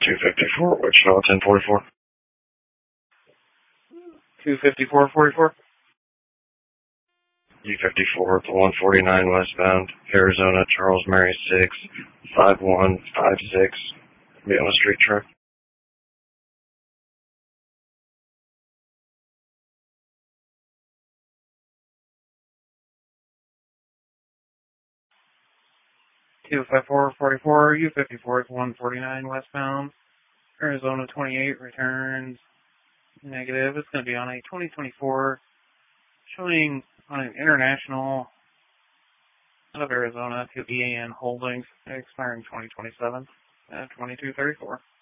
254, Wichita 1044. 25444. U54 to 149 westbound, Arizona, Charles Mary 6, 5156. Be on the street truck. U54 to 149 westbound, Arizona 28 returns negative. It's going to be on a 2024 showing on an international out of Arizona to EAN Holdings, expiring 2027 at 2234.